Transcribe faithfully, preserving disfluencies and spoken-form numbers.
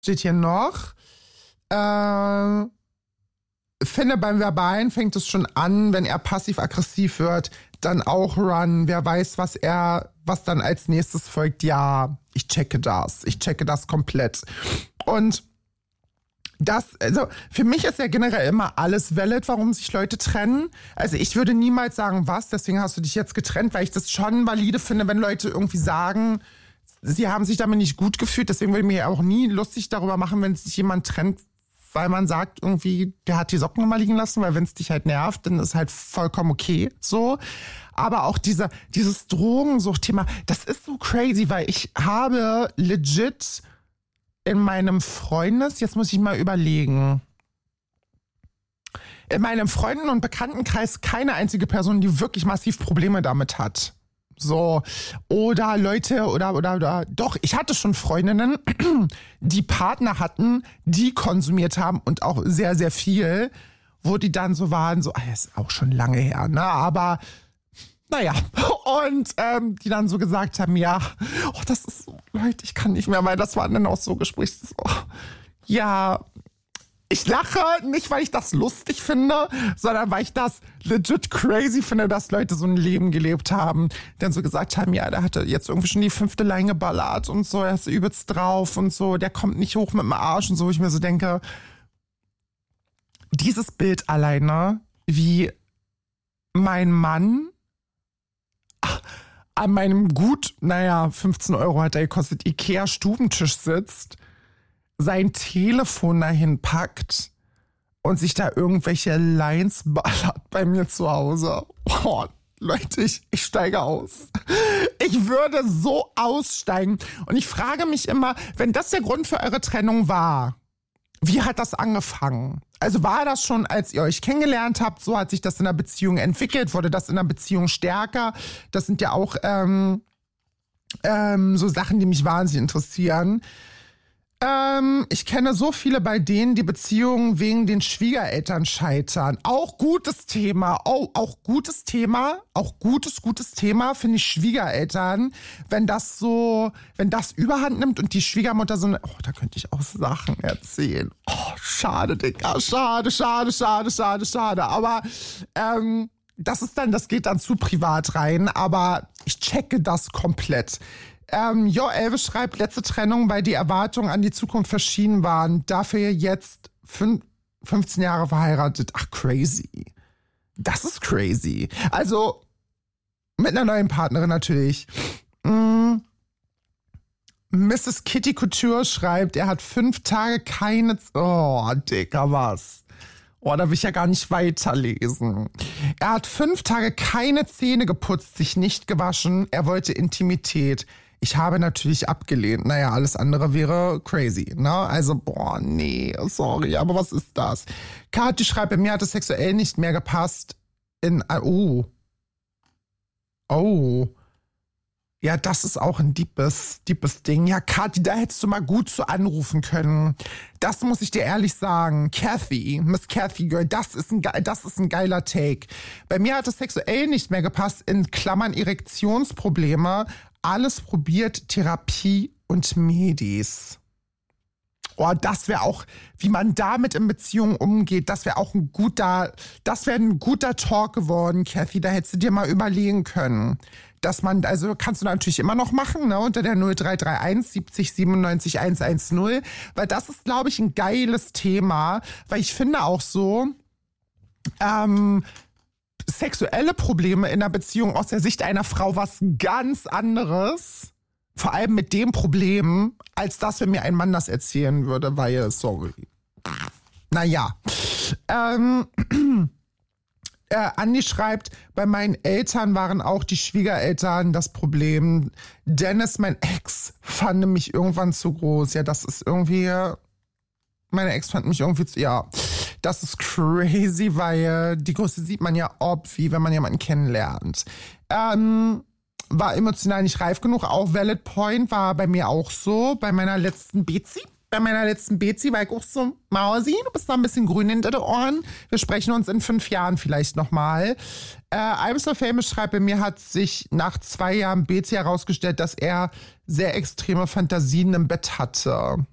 steht hier noch. Äh, finde, beim Verbalen fängt es schon an, wenn er passiv-aggressiv wird, dann auch Run. Wer weiß, was er, was dann als nächstes folgt. Ja, ich checke das. Ich checke das komplett. Und das, also für mich ist ja generell immer alles valid, warum sich Leute trennen. Also ich würde niemals sagen, was, deswegen hast du dich jetzt getrennt, weil ich das schon valide finde, wenn Leute irgendwie sagen, sie haben sich damit nicht gut gefühlt. Deswegen würde ich mir auch nie lustig darüber machen, wenn sich jemand trennt, weil man sagt irgendwie, der hat die Socken mal liegen lassen, weil wenn es dich halt nervt, dann ist halt vollkommen okay, so. Aber auch dieser, dieses Drogensucht-Thema, das ist so crazy, weil ich habe legit in meinem Freundes, jetzt muss ich mal überlegen, in meinem Freunden- und Bekanntenkreis keine einzige Person, die wirklich massiv Probleme damit hat. So, oder Leute, oder, oder, oder, doch, ich hatte schon Freundinnen, die Partner hatten, die konsumiert haben und auch sehr, sehr viel, wo die dann so waren, so, ah, das ist auch schon lange her, ne, aber, naja, und ähm, die dann so gesagt haben, ja, oh, das ist so, Leute, ich kann nicht mehr, weil das waren dann auch so Gespräche, so, ja, ich lache nicht, weil ich das lustig finde, sondern weil ich das legit crazy finde, dass Leute so ein Leben gelebt haben. Dann so gesagt haben, ja, der hatte jetzt irgendwie schon die fünfte Line geballert und so, er ist übelst drauf und so, der kommt nicht hoch mit dem Arsch und so, wo ich mir so denke, dieses Bild alleine, wie mein Mann an meinem gut, naja, fünfzehn Euro hat er gekostet, Ikea-Stubentisch sitzt, sein Telefon dahin packt und sich da irgendwelche Lines ballert bei mir zu Hause. Oh, Leute, ich, ich steige aus. Ich würde so aussteigen. Und ich frage mich immer, wenn das der Grund für eure Trennung war, wie hat das angefangen? Also war das schon, als ihr euch kennengelernt habt, so hat sich das in der Beziehung entwickelt? Wurde das in der Beziehung stärker? Das sind ja auch ähm, ähm, so Sachen, die mich wahnsinnig interessieren. Ähm, ich kenne so viele, bei denen die Beziehungen wegen den Schwiegereltern scheitern. Auch gutes Thema, oh, auch gutes Thema, auch gutes, gutes Thema, finde ich Schwiegereltern. Wenn das so, wenn das Überhand nimmt und die Schwiegermutter so eine, oh, da könnte ich auch Sachen erzählen. Oh, schade, Digga, schade, schade, schade, schade, schade. Aber, ähm, das ist dann, das geht dann zu privat rein, aber ich checke das komplett. Ähm, Jo Elvis schreibt, letzte Trennung, weil die Erwartungen an die Zukunft verschieden waren. Dafür jetzt fün- fünfzehn Jahre verheiratet. Ach, crazy. Das ist crazy. Also, mit einer neuen Partnerin natürlich. Mm. Misses Kitty Couture schreibt, er hat fünf Tage keine... Z- oh, Digga, was? Oh, da will ich ja gar nicht weiterlesen. Er hat fünf Tage keine Zähne geputzt, sich nicht gewaschen. Er wollte Intimität. Ich habe natürlich abgelehnt. Naja, alles andere wäre crazy, ne? Also, boah, nee, sorry, aber was ist das? Kathi schreibt, bei mir hat es sexuell nicht mehr gepasst. In, oh. Oh. Ja, das ist auch ein deepes, deepes Ding. Ja, Kathi, da hättest du mal gut zu anrufen können. Das muss ich dir ehrlich sagen. Kathy, Miss Kathy Girl, das ist ein, das ist ein geiler Take. Bei mir hat es sexuell nicht mehr gepasst, in Klammern Erektionsprobleme. Alles probiert, Therapie und Medis. Oh, das wäre auch, wie man damit in Beziehungen umgeht, das wäre auch ein guter, das wäre ein guter Talk geworden, Kathy. Da hättest du dir mal überlegen können. Dass man, also kannst du natürlich immer noch machen, ne, unter der null drei drei eins siebzig siebenundneunzig hundertzehn, weil das ist, glaube ich, ein geiles Thema, weil ich finde auch so, ähm, sexuelle Probleme in einer Beziehung aus der Sicht einer Frau was ganz anderes, vor allem mit dem Problem, als das, wenn mir ein Mann das erzählen würde, weil, sorry. Naja, ähm, Äh, Andi schreibt, bei meinen Eltern waren auch die Schwiegereltern das Problem. Dennis, mein Ex, fand mich irgendwann zu groß. Ja, das ist irgendwie, meine Ex fand mich irgendwie zu, ja, das ist crazy, weil die Größe sieht man ja obvi, wenn man jemanden kennenlernt. Ähm, war emotional nicht reif genug, auch Valid Point, war bei mir auch so, bei meiner letzten Bezi. Bei meiner letzten Bezi war ich auch so, Mausi, du bist da ein bisschen grün hinter den Ohren. Wir sprechen uns in fünf Jahren vielleicht nochmal. Äh, I'm so famous schreibt, bei mir hat sich nach zwei Jahren Bezi herausgestellt, dass er sehr extreme Fantasien im Bett hatte.